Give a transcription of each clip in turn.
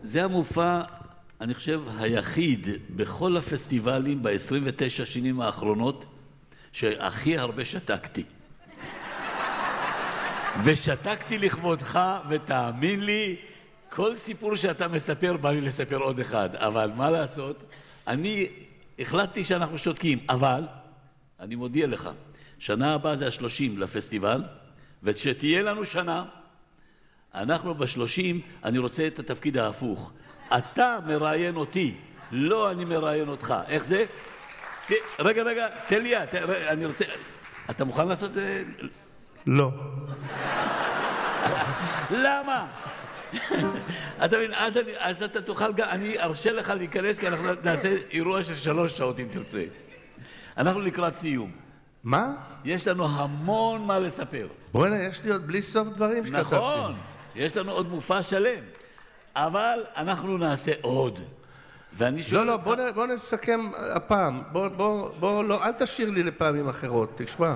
זה המופע, אני חושב, היחיד בכל הפסטיבלים ב-29 שנים האחרונות, שהכי הרבה שתקתי. ושתקתי לכבודך, ותאמין לי, כל סיפור שאתה מספר, בא לי לספר עוד אחד. אבל מה לעשות? אני החלטתי שאנחנו שותקים, אבל אני מודיע לך, שנה הבאה זה ה-30 לפסטיבל, ושתהיה לנו שנה, אנחנו ב-30, אני רוצה את התפקיד ההפוך. אתה מראיין אותי, לא אני מראיין אותך. איך זה? רגע, תן לי, אני רוצה... אתה מוכן לעשות את זה? לא. למה? אתה מבין, אז אתה תוכל גם, אני ארשה לך להיכנס, כי אנחנו נעשה אירוע של 3 שעות אם תרצה. אנחנו לקראת סיום. מה? יש לנו המון מה לספר. בוא'נה, יש לי עוד בלי סוף דברים שכתבתי. נכון, יש לנו עוד מופע שלם. אבל אנחנו נעשה עוד. ואני שואל לא, אותך... בוא נסכם הפעם. בוא, לא, אל תשאיר לי לפעמים אחרות. תשמע.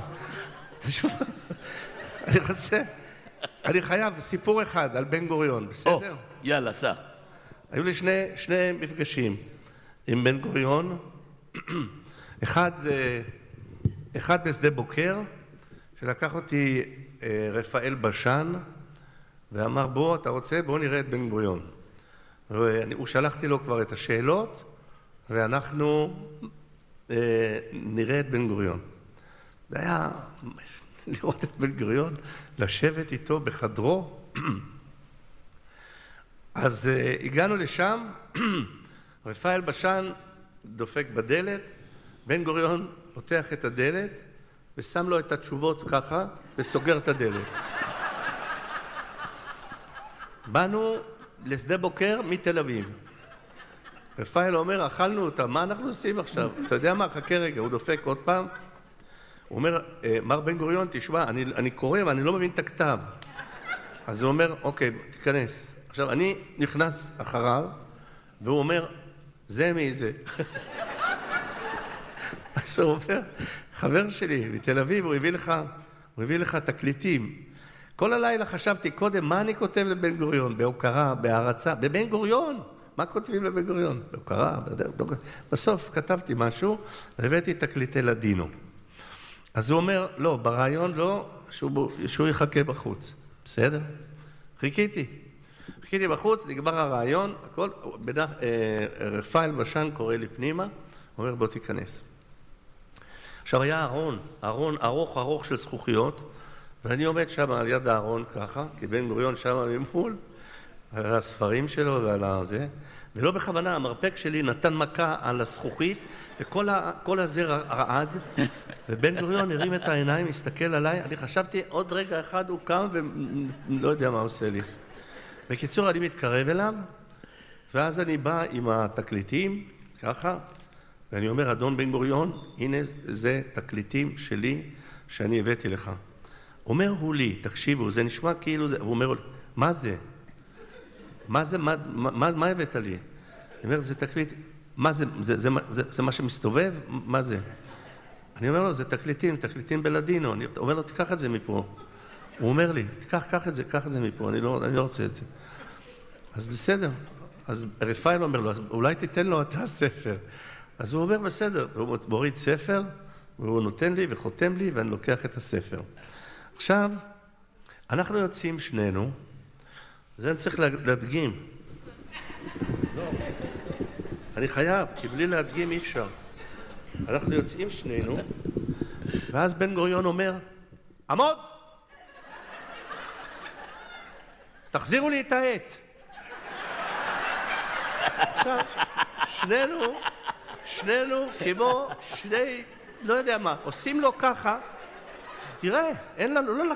אני רוצה... אני חייב סיפור אחד על בן גוריון, בסדר? יאללה, סע. היו לי שני מפגשים עם בן גוריון. אחד בשדה בוקר, שלקח אותי רפאל בשן, ואמר, בוא, אתה רוצה? בוא נראה את בן גוריון. הוא שלחתי לו כבר את השאלות, ואנחנו נראה את בן גוריון. זה היה לראות את בן גוריון, לשבת איתו בחדרו. אז הגענו לשם, רפאל בשן דופק בדלת, בן גוריון פותח את הדלת, ושם לו את התשובות ככה, וסוגר את הדלת. באנו לשדה בוקר מתל אביב. רפאל אומר, אכלנו אותה, מה אנחנו עושים עכשיו? אתה יודע מה? חכה רגע, הוא דופק עוד פעם. הוא אומר, מר בן גוריון, תשמע, אני קורא ואני לא מבין את הכתב. אז הוא אומר, אוקיי, תיכנס. עכשיו, אני נכנס אחריו, והוא אומר, זה מי זה. אז הוא אומר, חבר שלי, מתל אביב, הוא הביא לך תקליטים. כל הלילה חשבתי קודם, מה אני כותב לבן גוריון? בהוקרה, בהערצה, בבן גוריון. מה כותבים לבן גוריון? בהוקרה, בסוף כתבתי משהו, והבאתי תקליטי לדינו. אז הוא אומר, לא, ברעיון לא, שהוא יחכה בחוץ. בסדר? חיכיתי בחוץ, נגמר הרעיון, הכל, רפאל בשן קורא לי פנימה, הוא אומר, בוא תיכנס. עכשיו היה ארון ארוך של זכוכיות, ואני עומד שם על יד הארון ככה, כי בן גוריון שם ממול, על הספרים שלו ועל הזה, ולא בכוונה, המרפק שלי נתן מכה על הזכוכית, וכל הזר רעד, ובן גוריון הרים את העיניים, הסתכל עליי, אני חשבתי עוד רגע אחד הוא קם ולא יודע מה עושה לי. בקיצור, אני מתקרב אליו, ואז אני בא עם התקליטים, ככה, ואני אומר, אדון בן גוריון, הנה זה תקליטים שלי שאני הבאתי לך. אומר הוא לי, תקשיבו, זה נשמע כאילו זה, הוא אומר, מה זה? מה הבאת לי? אני אומר, זה תקליט, מה זה? זה מה שמסתובב? מה זה? אני אומר לו, זה תקליטים בלדינו. אני אומר לו, תיקח את זה מפה. הוא אומר לי, קח את זה מפה, אני לא רוצה את זה. אז בסדר. אז רפאל אומר לו, אז אולי תיתן לו אתה ספר. אז הוא אומר, בסדר. הוא מוריד ספר, והוא נותן לי וחותם לי, ואני לוקח את הספר. עכשיו, אנחנו יוצאים שנינו, זה אני צריך להדגים. לא, אני חייב, כי בלי להדגים אי אפשר. אנחנו יוצאים שנינו, ואז בן גוריון אומר, עמוד! תחזירו לי את העט. עכשיו, שנינו כמו שני, לא יודע מה, עושים לו ככה, תראה, אין לנו, לא